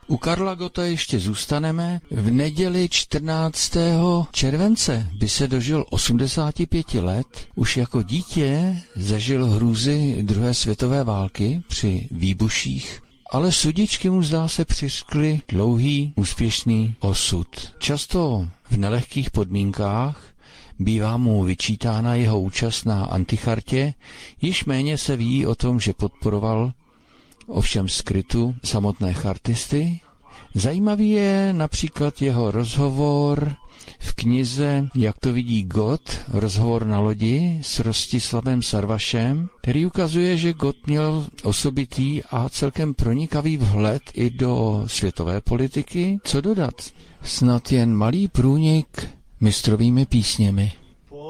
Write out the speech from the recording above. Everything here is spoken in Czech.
U Karla Gotta ještě zůstaneme. V neděli 14. července by se dožil 85 let. Už jako dítě zažil hrůzy druhé světové války při výbuších, ale sudičky mu zdá se přiřkly dlouhý, úspěšný osud. Často v nelehkých podmínkách bývá mu vyčítána jeho účast na antichartě, již méně se ví o tom, že podporoval ovšem skrytu samotné chartisty. Zajímavý je například jeho rozhovor v knize Jak to vidí Gott, rozhovor na lodi s Rostislavem Sarvašem, který ukazuje, že Gott měl osobitý a celkem pronikavý vhled i do světové politiky. Co dodat? Snad jen malý průnik mistrovými písněmi.